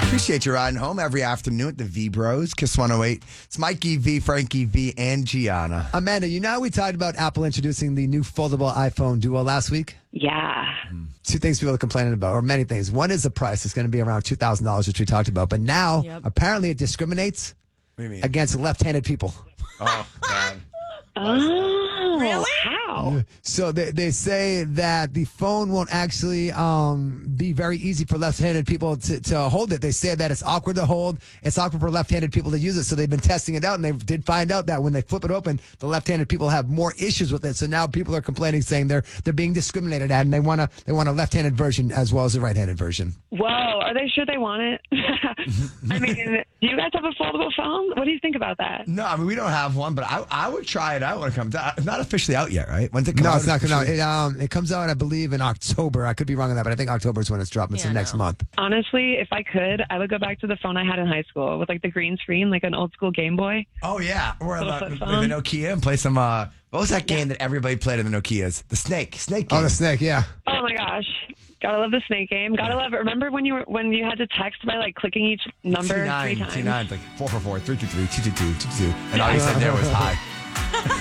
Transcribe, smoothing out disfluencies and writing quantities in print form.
Appreciate you riding home every afternoon at the V Bros, Kiss 108. It's Mikey V, Frankie V, and Gianna. Amanda, you know how we talked about Apple introducing the new foldable iPhone Duo last week? Yeah. Two things people are complaining about, or many things. One is the price. It's going to be around $2,000, which we talked about. But now, apparently, it discriminates What do you mean? against left-handed people. Oh, God. Oh, Really? How? So they say that the phone won't actually be very easy for left-handed people to hold it. They say that it's awkward to hold. It's awkward for left-handed people to use it. So they've been testing it out, and they did find out that when they flip it open, the left-handed people have more issues with it. So now people are complaining, saying they're being discriminated at, and they want a left-handed version as well as a right-handed version. Whoa, are they sure they want it? I mean, do you guys have a foldable phone? What do you think about that? No, I mean, we don't have one, but I would try it out when it comes out. It's not officially out yet, right? When's it come out? No, it's not coming out. It comes out, I believe, in October. I could be wrong on that, but I think October is when it's dropping. It's the next month. Honestly, if I could, I would go back to the phone I had in high school with like the green screen, like an old school Game Boy. Oh, yeah. Or Little the flip phone. Nokia and play some, what was that game that everybody played in the Nokias? The Snake game. Oh, the Snake, yeah. Oh my gosh. Gotta love the Snake game. Gotta love it. Remember when you had to text by like clicking each number 3 times? T9, like 444, 323, 222, 222. And all you said there was hi.